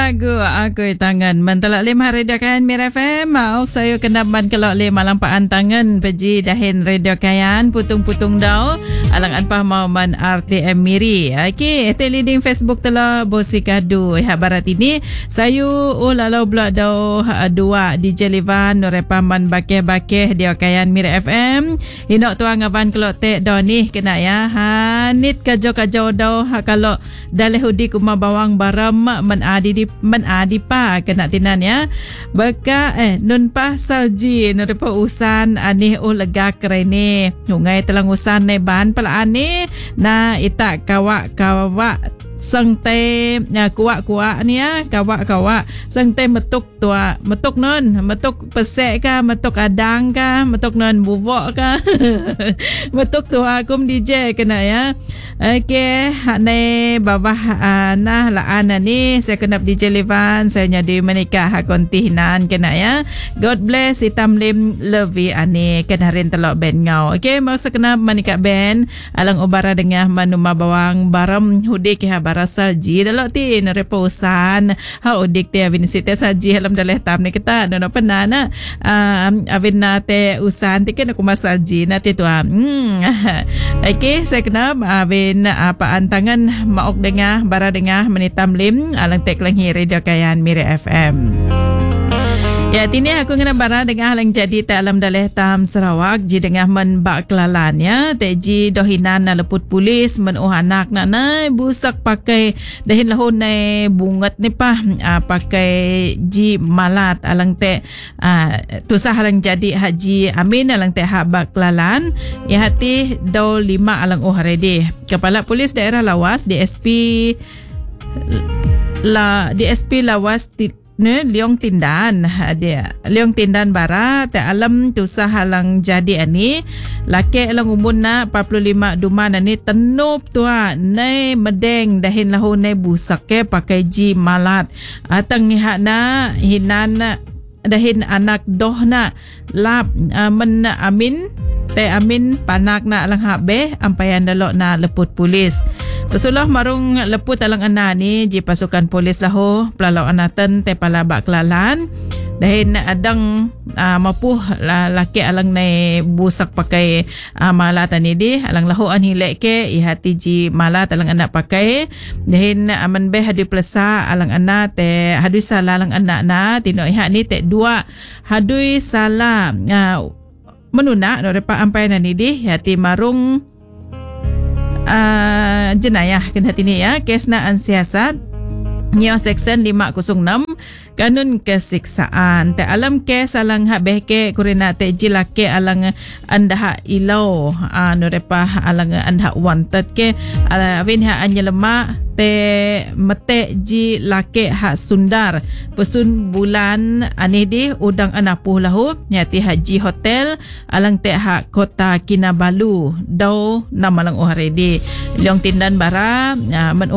lagu aku tangan mentelak lima radio kayan Mir FM mauk saya kena ban kelok lima lampaan tangan peji dahin radio kayan putung-putung dau alang anpah mau man RTM Miri. Okey, leading Facebook telah bosi kadu barat ini sayu lalau blok dau dua DJ Livan norepaman bakeh-bakeh dia kayan Mir FM hinok tuang ngaban kelok tek do ni kena ya hanit kajo-kajo dau kalau daleh hudi kuma bawang baram menadi pa kena tinan ya beka nun pa salji norepa usan anih lega kerene hungai telang usan ne ban pala ane na ita kawa sang te kuak ni ya kawa sang te metuk tua metuk non metuk pesek ka metuk adang ka metuk non bubok ka metuk tua kum DJ kena ya. Okey ne babah nah laan ni saya kena DJ Livan saya nyadi menikah kontinan kena ya. God bless hitam lim levi ane kena rin telok ben ngau. Okey mau sekena menikah ben alang ubara dengah manuma bawang baram hudi ki barasal ji dalok tin reposan ha udik te avin site saji halam daleh tam ni kita no pernah na avin na te usan tiken aku masal ji na te tu okey saya kena avin apa antangan maok dengah bara dengah menitam lim alang tek langhi radio kayan Mir FM. Ya, tini aku kena bara dengan yang jadi tak alam daleh tam Sarawak ji dengan menbak kelalan ya. Teji dohinan na leput polis men anak nak nai busak pakai dahin lahun nai bungat ni pa pakai ji malat alang te tusah alang jadi Haji Amin alang te hak bak kelalan ya hati do 5 alang haredi. Kepala Polis Daerah Lawas DSP Lawas Leong Tindan dia Leong Tindan bara te alam tusah halang jadi ani laki alang umur na 45 duman ani tenup tua nei medeng dahin lahu nei busak ke pakai ji malat atang ni hak na hinan dahin anak doh na lap men amin te amin panak na alang habe ampayan dalok na leput polis. Pesulah marung leput alang ana ni ji pasukan polis lahu pelalau anatan te palabak kelalan dahin adang mapuh laki alang nai busak pakai malat ni di alang lahu an hilek ke ihati ji malat alang anak pakai dahin aman be hadi plesa alang anak te hadui salah alang anak na tino ihak ni te dua hadui salah menuna no repa ampai na ni di hati marung jenayah kena tini ya kes na ansiasat Nyo Section 506 Kanun Kesiksaan te alam kes alang hak beke kurina te jilake alang anda ilau no repa alang anda wanted ke awin hak anyelema te mete ji lake hak sundar pesun bulan ani di udang anapuh lahu nyati Haji Hotel alang te hak Kota Kinabalu dau namalang oharedi Leong Tindan bara